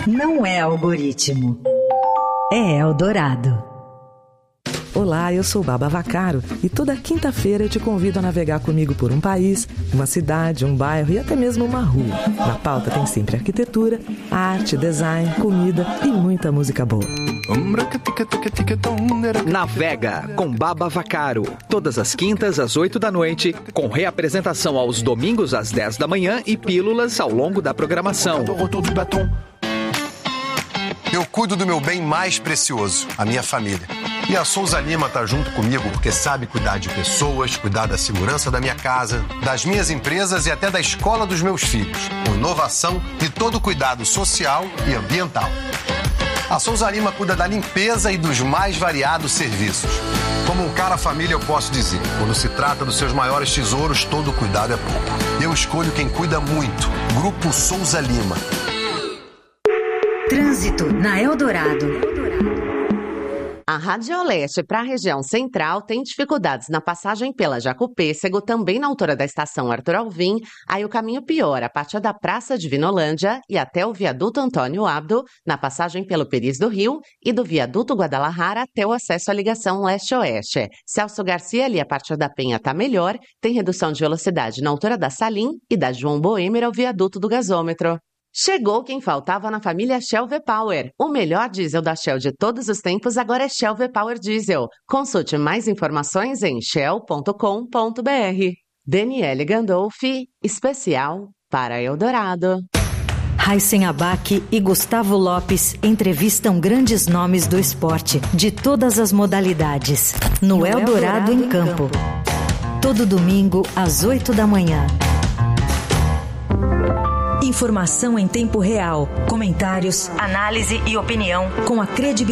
Não é algoritmo. É Eldorado. Olá, eu sou Baba Vaccaro e toda quinta-feira eu te convido a navegar comigo por um país, uma cidade, um bairro e até mesmo uma rua. Na pauta tem sempre arquitetura, arte, design, comida e muita música boa. Navega com Baba Vaccaro, todas as quintas às 8 da noite, com reapresentação aos domingos às 10 da manhã e pílulas ao longo da programação. Eu cuido do meu bem mais precioso, a minha família. E a Souza Lima tá junto comigo porque sabe cuidar de pessoas, cuidar da segurança da minha casa, das minhas empresas e até da escola dos meus filhos, com inovação e todo o cuidado social e ambiental. A Souza Lima cuida da limpeza e dos mais variados serviços. Como um cara família, eu posso dizer, quando se trata dos seus maiores tesouros, todo cuidado é pouco. Eu escolho quem cuida muito. Grupo Souza Lima. Trânsito na Eldorado. A Radioleste para a região central tem dificuldades na passagem pela Jacopêssego, também na altura da estação Arthur Alvim. Aí o caminho piora a partir da Praça de Vinolândia e até o viaduto Antônio Abdo, na passagem pelo Peris do Rio e do viaduto Guadalajara até o acesso à ligação leste-oeste. Celso Garcia, ali a partir da Penha está melhor, tem redução de velocidade na altura da Salim e da João Boêmio ao viaduto do gasômetro. Chegou quem faltava na família Shell V-Power. O melhor diesel da Shell de todos os tempos agora é Shell V-Power Diesel. Consulte mais informações em shell.com.br. Daniele Gandolfi, especial para Eldorado. Raíssen Abac e Gustavo Lopes entrevistam grandes nomes do esporte, de todas as modalidades, no Eldorado em Campo. Todo domingo, às 8 da manhã. Informação em tempo real, comentários, análise e opinião com a credibilidade